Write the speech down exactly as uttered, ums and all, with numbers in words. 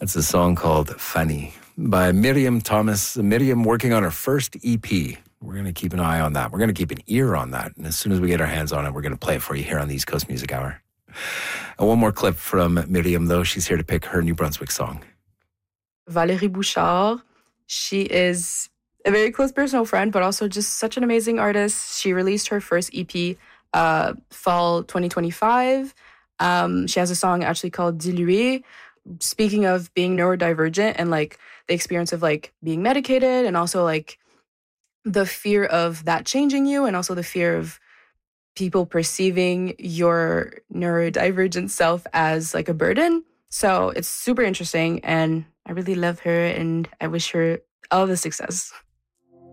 That's a song called Funny by Miriam Thomas. Miriam working on her first E P. We're going to keep an eye on that. We're going to keep an ear on that. And as soon as we get our hands on it, we're going to play it for you here on the East Coast Music Hour. And one more clip from Miriam, though. She's here to pick her New Brunswick song. Valérie Bouchard. She is a very close personal friend, but also just such an amazing artist. She released her first E P uh, fall twenty twenty-five. Um, she has a song actually called Dilué. Speaking of being neurodivergent and like the experience of like being medicated and also like the fear of that changing you and also the fear of people perceiving your neurodivergent self as like a burden. So it's super interesting and I really love her and I wish her all the success.